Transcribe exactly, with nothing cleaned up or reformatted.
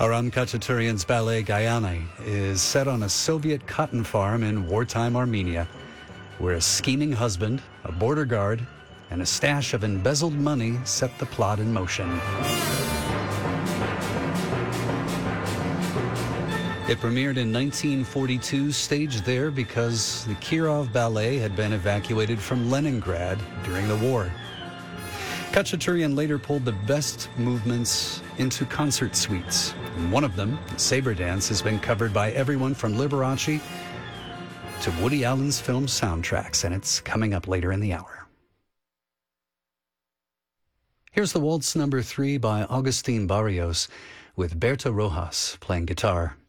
Aram Khachaturian's ballet Gayane is set on a Soviet cotton farm in wartime Armenia, where a scheming husband, a border guard, and a stash of embezzled money set the plot in motion. It premiered in nineteen forty-two, staged there because the Kirov Ballet had been evacuated from Leningrad during the war. Khachaturian later pulled the best movements into concert suites. And one of them, Sabre Dance, has been covered by everyone from Liberace to Woody Allen's film soundtracks, and it's coming up later in the hour. Here's the waltz number three by Agustin Barrios with Berta Rojas playing guitar.